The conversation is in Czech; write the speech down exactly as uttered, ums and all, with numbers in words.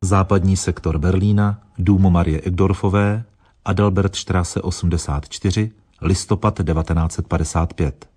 západní sektor Berlína, dům Marie Egdorfové, Adalbertstraße osmdesát čtyři, listopad devatenáct set padesát pět.